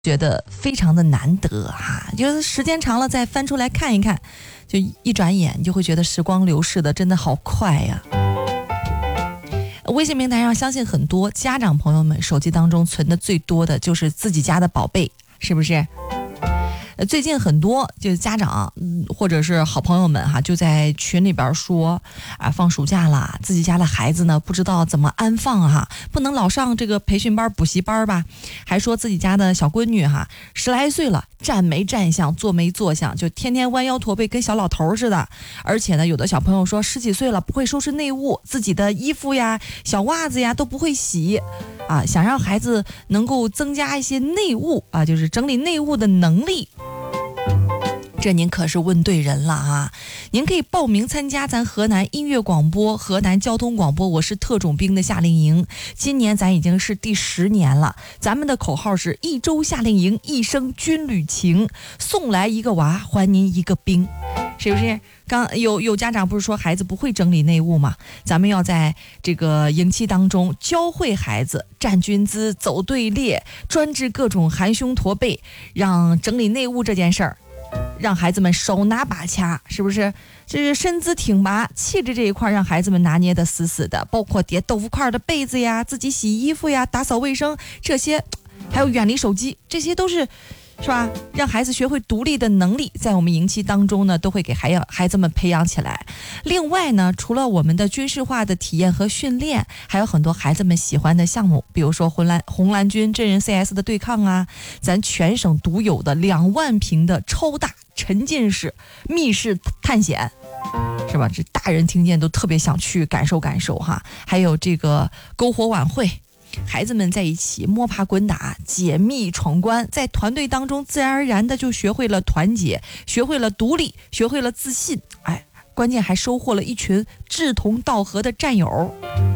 觉得非常的难得哈，就是时间长了再翻出来看一看，就一转眼你就会觉得时光流逝的真的好快呀。微信平台上相信很多家长朋友们手机当中存的最多的就是自己家的宝贝，是不是？最近很多就是家长或者是好朋友们哈，就在群里边说啊，放暑假了，自己家的孩子呢不知道怎么安放哈，不能老上这个培训班补习班吧，还说自己家的小闺女哈10来岁了，站没站相，坐没坐相，就天天弯腰驼背跟小老头似的。而且呢，有的小朋友说10几岁了不会收拾内务，自己的衣服呀小袜子呀都不会洗啊，想让孩子能够增加一些内务啊，就是整理内务的能力。这您可是问对人了啊！您可以报名参加咱河南音乐广播、河南交通广播我是特种兵的夏令营。今年咱已经是第10年了，咱们的口号是一周夏令营，一生军旅情，送来一个娃，还您一个兵，是不是？刚有家长不是说孩子不会整理内务吗？咱们要在这个营期当中教会孩子站军姿、走队列，专治各种含胸驼背，让整理内务这件事儿让孩子们手拿把掐，是不是？这是身姿挺拔，气质这一块让孩子们拿捏得死死的，包括叠豆腐块的被子呀，自己洗衣服呀，打扫卫生这些，还有远离手机，这些都是吧？让孩子学会独立的能力，在我们营期当中呢，都会给孩子们培养起来。另外呢，除了我们的军事化的体验和训练，还有很多孩子们喜欢的项目，比如说红蓝军真人 CS 的对抗啊，咱全省独有的2万平的超大沉浸式密室探险，是吧？这大人听见都特别想去感受感受哈。还有这个篝火晚会。孩子们在一起摸爬滚打、解密闯关，在团队当中自然而然的就学会了团结，学会了独立，学会了自信，关键还收获了一群志同道合的战友。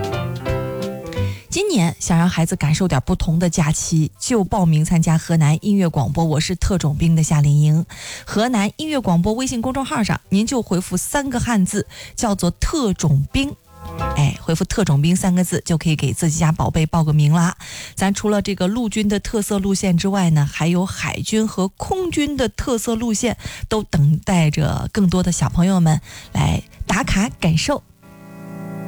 今年想让孩子感受点不同的假期，就报名参加河南音乐广播我是特种兵的夏令营。河南音乐广播微信公众号上，您就回复3个汉字，叫做特种兵。回复特种兵3个字就可以给自己家宝贝报个名啦。咱除了这个陆军的特色路线之外呢，还有海军和空军的特色路线，都等待着更多的小朋友们来打卡感受。